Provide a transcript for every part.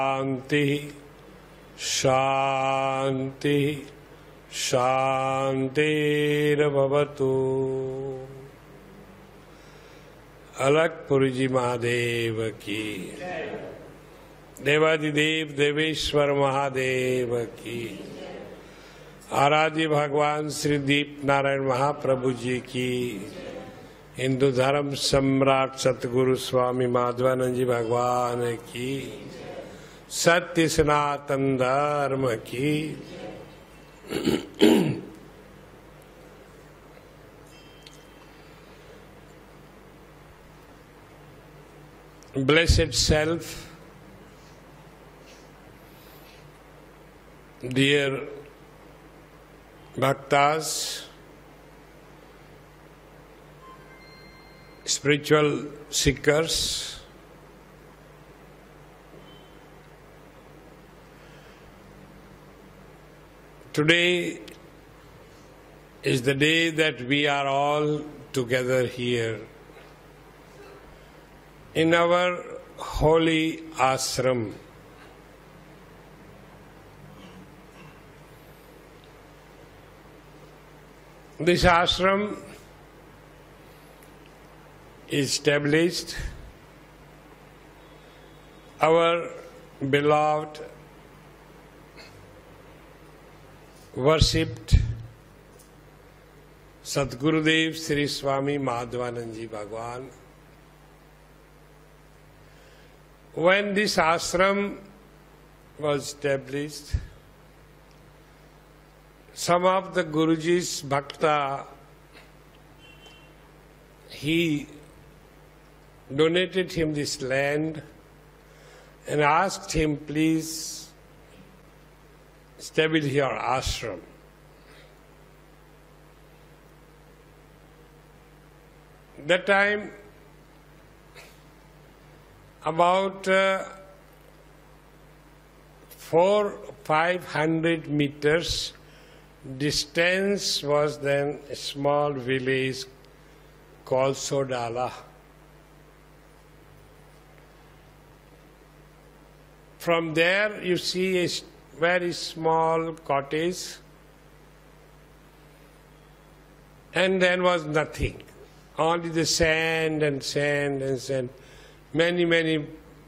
शांति शांति शांतिर्भवतु। अलकपुरी जी महादेव की, देवादिदेव देवेश्वर महादेव की, आराध्य भगवान श्री दीप नारायण महाप्रभु जी की, हिंदू धर्म सम्राट सतगुरु स्वामी माधवानंद जी भगवान की, सत्य सनातन धर्म की। Blessed self, dear bhaktas, spiritual seekers, today is the day that we are all together here in our holy ashram. This ashram is established. Our beloved, worshipped Sadgurudev Sri Swami Madhvanand Ji Bhagwan. When this ashram was established, some of the Guruji's bhakta, he donated him this land and asked him, please establish your ashram. That time, about 400-500 meters distance was then a small village called Sodala. From there you see a very small cottage, and then was nothing, only the sand and sand and sand. Many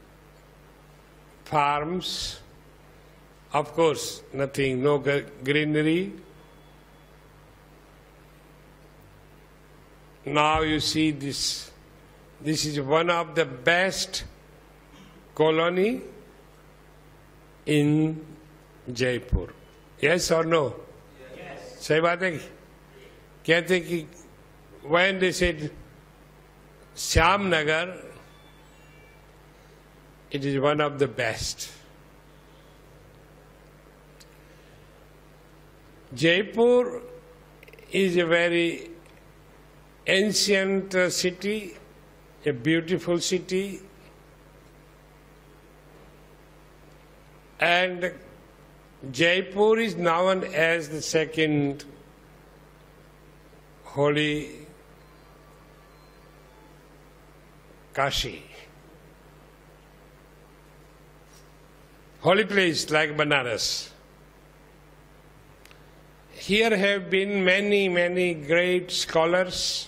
farms, of course nothing, no greenery. Now you see this is one of the best colony in Jaipur. Yes or no? Yes. सही बात है कहते कि when they said Shyamnagar, it is one of the best. Jaipur is a very ancient city, a beautiful city, and Jaipur is known as the second holy Kashi. Holy place like Banaras. Here have been many great scholars.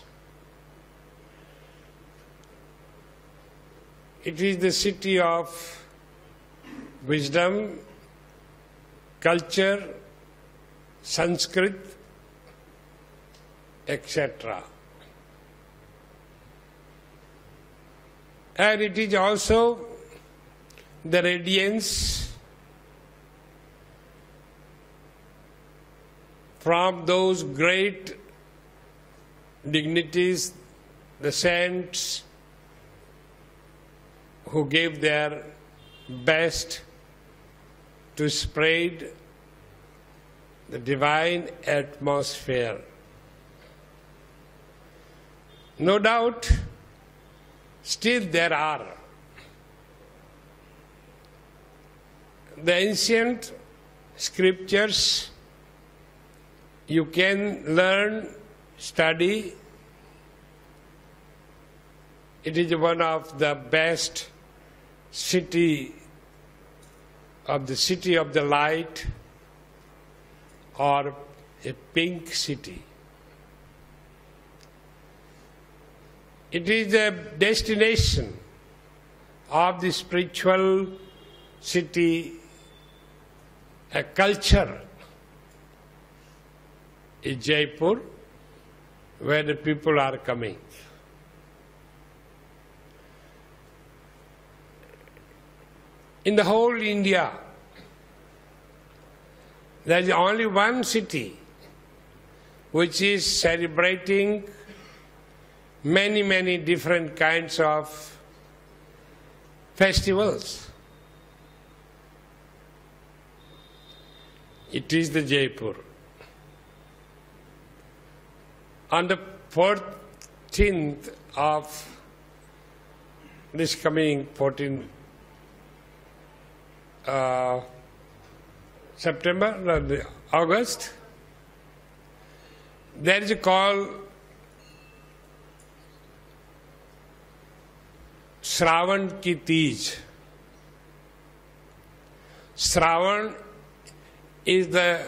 It is the city of wisdom, culture, Sanskrit, etc. And it is also the radiance from those great dignities, the saints who gave their best to spread the divine atmosphere. No doubt, still there are the ancient scriptures you can learn, study. It is one of the best city of the city of the light or a pink city. It is the destination of the spiritual city, a culture is Jaipur, where the people are coming. In the whole India, there is only one city which is celebrating many different kinds of festivals. It is the Jaipur. On the 14th of this coming 14th September, August, there is a call Shravan ki Teej. Shravan is the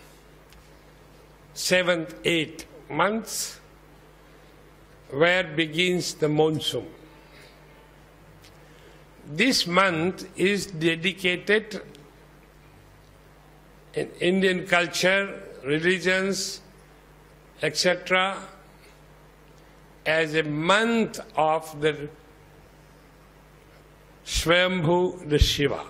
7th, 8th months where begins the monsoon. This month is dedicated in Indian culture, religions, etc., as a month of the Swayambhu, the Shiva.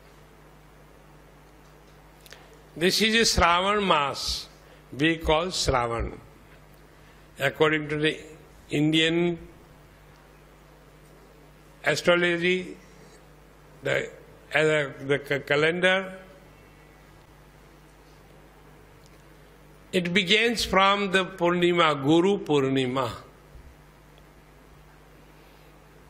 This is a Shravan Maas, we call Shravan. According to the Indian astrology, the calendar, it begins from the Purnima, Guru Purnima.